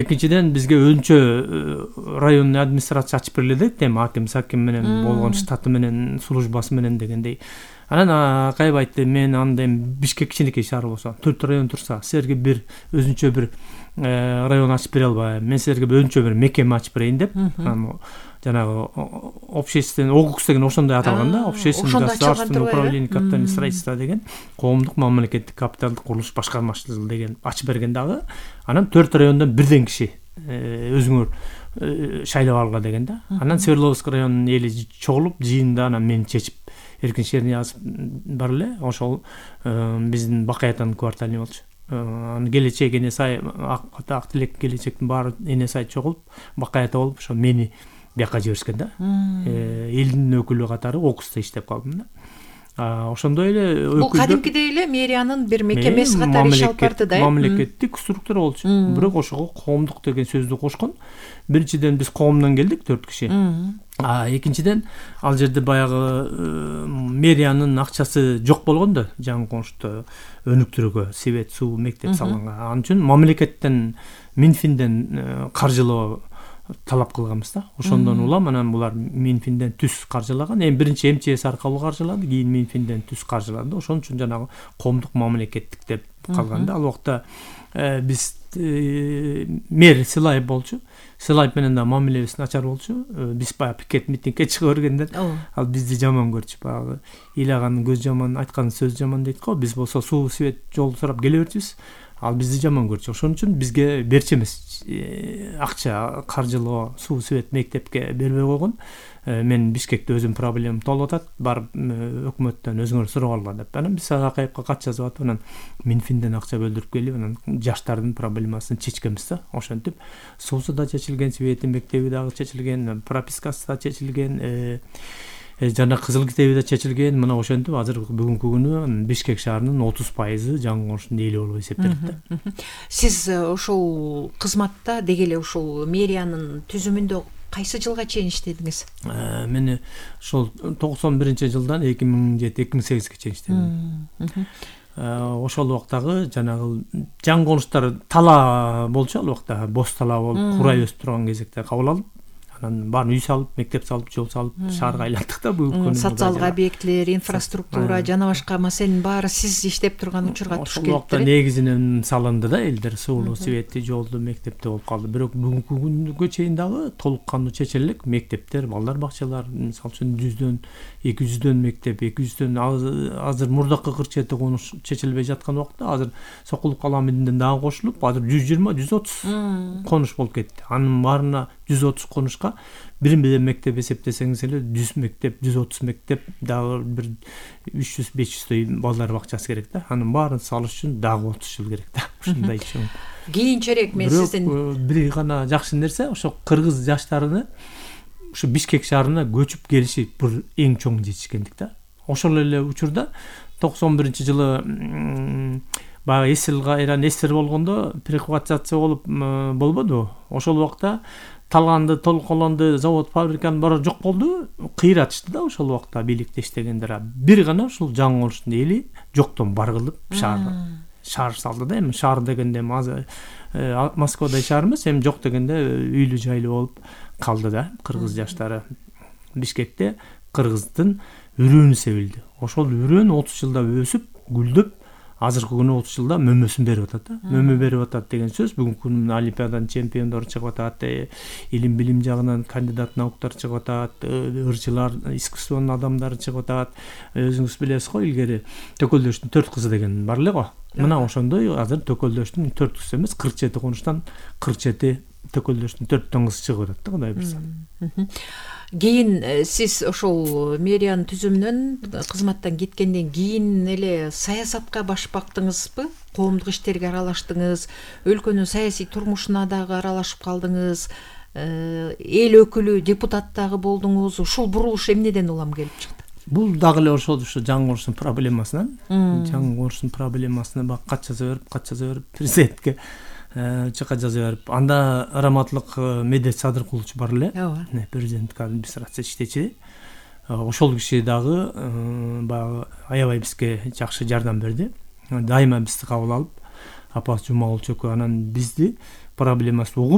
экинчиден бизге өнчө районный администрация ачып берилет, эми аким менен болгон штаты менен службасы менен дегендей. Анан Акаев айтты, мен анда эми Бишкек кичинекей шаар болсо, 4 район турса, силерге бир өзүнчө бир район ачып бере албайм. Мен силерге өзүнчө бир мекеме ачып берейин деп, жанагы общественный ОГУКС деген ошондой аталган да, общественный государственное управление капитального строительства деген коомдук мамлекеттик капиталдык курулуш башкармачылыгы деген ачып берген дагы. Анан 4 райондон бирден киши өзүңөр шайлап алга деген да. Анан Свердловск районунун эли чогулуп, жыйында анан мен чечип Эркин Шерниязов бар эле, ошол биздин Бакаятанын кварталыны болчу. Аны келечек эне сай ак тилек келечектин баары эне сай чогулуп, Бакаята болуп, ошо мени бияка жиберишкен да. Элдин өкүлү катары ОКУСта иштеп калдым да. Ошондой эле бул кадимкидей эле мэриянын бир мекемеси катары иш алып барды да. Мамлекеттик структура болчу. Бирок ошого коомдук деген сөздү кошкон. Биринчиден биз коомдон келдик 4 киши. Экинчиден ал жерде баягы мэриянын акчасы жок болгон да, жаңы конушта өнүктүрүүгө, свет, суу, мектеп салганга. Ал үчүн мамлекеттен, Минфинден каржылоо талап кылганбыз да. Ошондон улам анан булар Минфинден түз каржылаган. Эми биринчи МЧС аркылуу каржылады, кийин Минфинден түз каржыланды. Ошон үчүн жанагы коомдук мамлекеттик деп калган да. Ал убакта биз мэр Силаев болчу. Силаев менен да мамилебиз начар болчу. Биз баягы пикет митингге чыгып өргөндө ал бизди жаман көрчү. Баягы ыйлаганын көз жаман, айткан сөз жаман дейт го. Биз болсо суу, свет, жол сурап келе берчүбүз. Ал бизди жаман көрчү. Ошон үчүн бизге берчү эмес. Акча каржылоо, суу, свет, мектепке бербей койгон. Мен Бишкекте өзүм проблемам толуп атат. Барып өкмөттөн өзүңөр сурап алгыла деп. Анан биз Акаевга кат жазып атып, анан Минфинден акча бөлдүрүп келип, анан жаштардын проблемасын чечкенбиз да. Ошентип суусу да чечилген, свети, мектеби дагы чечилген, пропискасы да чечилген, жана кызыл китеби да чечилген. Мына ошентип азыр бүгүнкү күнү Бишкек шаарынын 30% жаңы конуштун эли болуп эсептелет да. Сиз ошол кызматта деги эле ушул мэриянын түзүмүндө кайсы жылга чейин иштедиңиз? Мен ошол 91-жылдан 2007-2008-ге чейин иштедим. Ошол убактагы жанагы жаңы конуштар тала болчу, ал убакта боз тала болуп, курай өсүп турган кезекте кабыл алып, анан баарын үй салып, мектеп салып, жол салып, шаарга айландык да бүгүнкү күнү. Социалдык объектилер, инфраструктура жана башка маселенин баары сиз иштеп турган учурга түшүп келиптир. Ошол убакта негизинен салынды да, элдер суулуу, светти, жолду, мектепте болуп калды. Бирок бүгүнкү күнгө чейин дагы толук кандуу чечилик мектептер, балдар бакчалар, мисалы үчүн 100дөн 200дөн мектеп, 200дөн азыр мурдакы кырчети конуш чечилбей жаткан убакта азыр Сокулук Аламидинден дагы кошулуп, азыр 120-130 конуш болуп кетти. Анын баарына 130 конушка бир мектеп эсептесеңиз эле 100 мектеп, 130 мектеп, дагы бир 300-500 балдар бакчасы керек да. Анын баарын салыш үчүн дагы 30 жыл керек да. Ушундай чоң. Кийинчерээк мен сиздин бир гана жакшы нерсе, ошо кыргыз жаштарыны ушу Бишкек шаарына көчүп келиши бир эң чоң жетишкендик да. Ошол эле учурда 91-жылы баягы эсил кайран эсир болгондо прихватизация болуп болбоду. Ошол убакта талганды, толколонду, завод, фабриканын баары жок болду. Кыйратышты да ошол убакта бийликте иштегендер. Бир гана ушул жаңы конуштун эли жоктон бар кылып шаар салды да. Эми шаар дегенде Москвадай шаар эмес, эми жок дегенде үйлүү жайлуу болуп калды да. Кыргыз жаштары Бишкекте кыргыздын үрөөнү себилди. Ошол үрөөн 30 жылда өсүп, гүлдөп, азыркы күнү 30 жылда мөмөсүн берип атат да. Мөмө берип атат деген сөз бүгүнкү күнү олимпиаданын чемпиондору чыгып атат, илим билим жагынан кандидат науктар чыгып атат, ырчылар, искусствонун адамдары чыгып атат. Өзүңүз билесиз го, илгери Төкөлдөштүн 4 кызы деген бар эле го. Мына ошондой азыр Төкөлдөштүн 4 кызы эмес, 47 конуштан 47 Төкөлдөштүн 4 кызы чыгып атат да, Кудай буйрса. Кийин сиз ошол мэриянын түзүмүнөн кызматтан кеткенден кийин эле саясатка баш бактыңызбы? Коомдук иштерге аралаштыңыз, өлкөнүн саясий турмушуна дагы аралашып калдыңыз, эл өкүлү, депутат дагы болдуңуз. Ушул бурулуш эмнеден улам келип чыкты? Бул дагы эле ошол жаңы конуштун проблемасынан, жаңы конуштун проблемасына кат жаза берип президентке чыга жаза берип, анда Раматлык Медет Садыркулович бар эле, президенттик администрация иштечи. Ошол киши дагы баягы аябай бизге жакшы жардам берди. Дайыма бизди кабыл алып, Апас Жумагул чөкө анан бизди проблемасын угуп